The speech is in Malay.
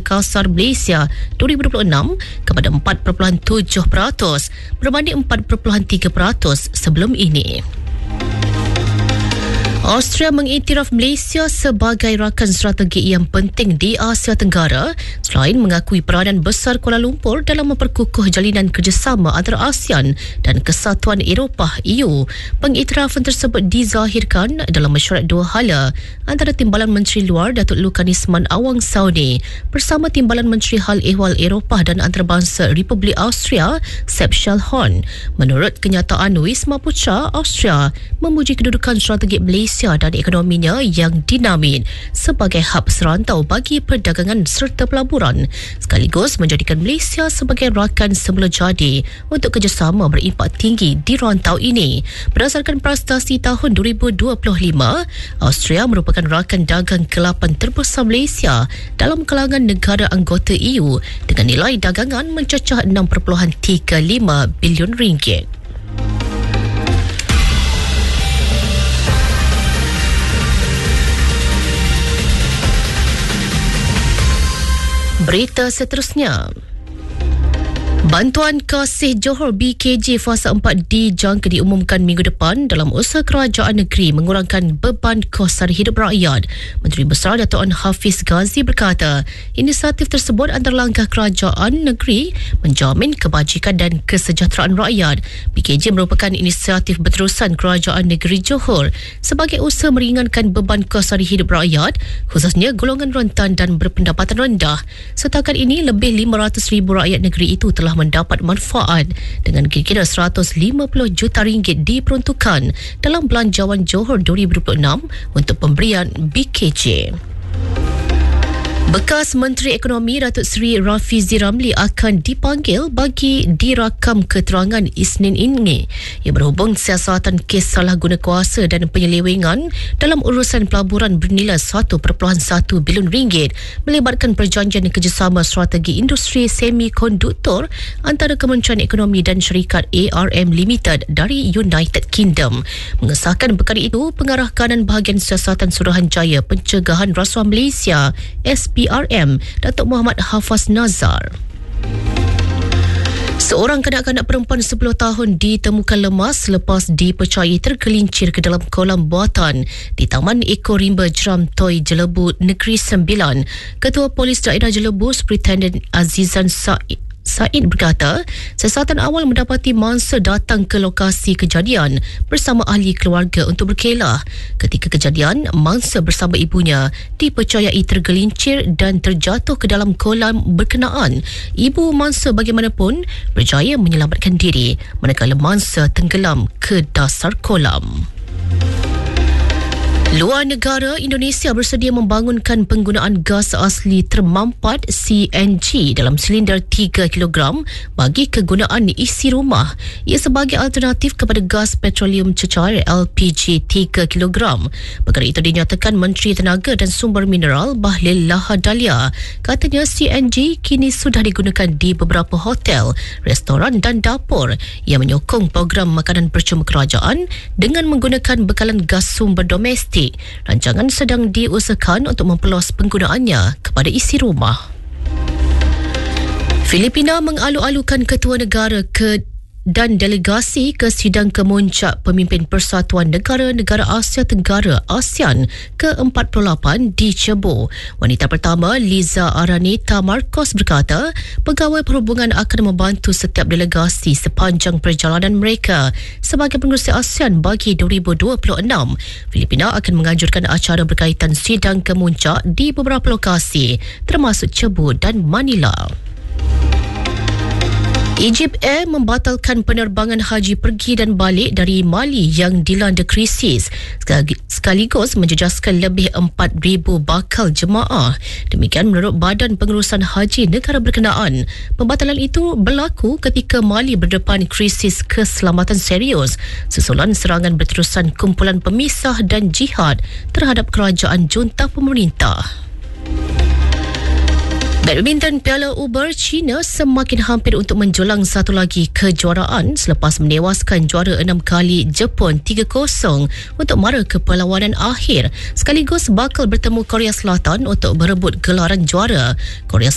kasar Malaysia 2026 kepada 4.7% berbanding 4.3% sebelum ini. Austria mengiktiraf Malaysia sebagai rakan strategi yang penting di Asia Tenggara selain mengakui peranan besar Kuala Lumpur dalam memperkukuh jalinan kerjasama antara ASEAN dan Kesatuan Eropah EU. Pengiktirafan tersebut dizahirkan dalam mesyuarat dua hala antara Timbalan Menteri Luar Datuk Lukan Isman Awang Saudi bersama Timbalan Menteri Hal Ehwal Eropah dan Antarabangsa Republik Austria Sepp Schellhorn. Menurut kenyataan, Wisma Putra Austria memuji kedudukan strategi Malaysia dan ekonominya yang dinamis sebagai hub serantau bagi perdagangan serta pelaburan, sekaligus menjadikan Malaysia sebagai rakan semula jadi untuk kerjasama berimpak tinggi di rantau ini. Berdasarkan prestasi tahun 2025, Austria merupakan rakan dagang ke-8 terbesar Malaysia dalam kalangan negara anggota EU dengan nilai dagangan mencecah 6.35 bilion ringgit. Berita seterusnya. Bantuan Kasih Johor BKJ fasa 4 dijangka diumumkan minggu depan dalam usaha kerajaan negeri mengurangkan beban kos sara hidup rakyat. Menteri Besar Dato' An Hafiz Ghazi berkata, inisiatif tersebut antara langkah kerajaan negeri menjamin kebajikan dan kesejahteraan rakyat. BKJ merupakan inisiatif berterusan kerajaan negeri Johor sebagai usaha meringankan beban kos sara hidup rakyat, khususnya golongan rentan dan berpendapatan rendah. Setakat ini, lebih 500,000 rakyat negeri itu telah mendapat manfaat dengan kira-kira 150 juta ringgit diperuntukkan dalam Belanjawan Johor 2026 untuk pemberian BKJ. Bekas Menteri Ekonomi Datuk Seri Rafizi Ramli akan dipanggil bagi dirakam keterangan Isnin ini yang berhubung siasatan kes salah guna kuasa dan penyelewengan dalam urusan pelaburan bernilai 1.1 bilion ringgit melibatkan perjanjian kerjasama strategi industri semikonduktor antara Kementerian Ekonomi dan syarikat ARM Limited dari United Kingdom. Mengesahkan perkara itu, Pengarah Kanan Bahagian Siasatan Suruhanjaya Pencegahan Rasuah Malaysia SPRM, Datuk Muhammad Hafaz Nazar. Seorang kanak-kanak perempuan 10 tahun ditemukan lemas selepas dipercayai tergelincir ke dalam kolam buatan di Taman Eko Rimba Jeram Toi Jelebu Negeri Sembilan. Ketua Polis Daerah Jelebu, Superintendent Azizan Said berkata, siasatan awal mendapati mangsa datang ke lokasi kejadian bersama ahli keluarga untuk berkelah. Ketika kejadian, mangsa bersama ibunya dipercayai tergelincir dan terjatuh ke dalam kolam berkenaan. Ibu mangsa bagaimanapun berjaya menyelamatkan diri, manakala mangsa tenggelam ke dasar kolam. Luar negara, Indonesia bersedia membangunkan penggunaan gas asli termampat CNG dalam silinder 3 kg bagi kegunaan isi rumah. Ia sebagai alternatif kepada gas petroleum cecair LPG 3 kg. Perkara itu dinyatakan Menteri Tenaga dan Sumber Mineral Bahlil Lahadalia. Katanya CNG kini sudah digunakan di beberapa hotel, restoran dan dapur. Ia menyokong program makanan percuma kerajaan dengan menggunakan bekalan gas sumber domestik. Rancangan sedang diusahakan untuk memperluas penggunaannya kepada isi rumah. Filipina mengalu-alukan ketua negara dan delegasi ke sidang kemuncak pemimpin Persatuan Negara-Negara Asia Tenggara ASEAN ke-48 di Cebu. Wanita pertama, Liza Araneta Marcos berkata, pegawai perhubungan akan membantu setiap delegasi sepanjang perjalanan mereka sebagai pengerusi ASEAN bagi 2026. Filipina akan menganjurkan acara berkaitan sidang kemuncak di beberapa lokasi termasuk Cebu dan Manila. Egypt Air membatalkan penerbangan haji pergi dan balik dari Mali yang dilanda krisis, sekaligus menjejaskan lebih 4,000 bakal jemaah. Demikian menurut Badan Pengurusan Haji negara berkenaan. Pembatalan itu berlaku ketika Mali berdepan krisis keselamatan serius susulan serangan berterusan kumpulan pemisah dan jihad terhadap kerajaan junta pemerintah. Badminton Piala Uber China semakin hampir untuk menjulang satu lagi kejuaraan selepas menewaskan juara 6 kali Jepun 3-0 untuk mara ke perlawanan akhir, sekaligus bakal bertemu Korea Selatan untuk berebut gelaran juara. Korea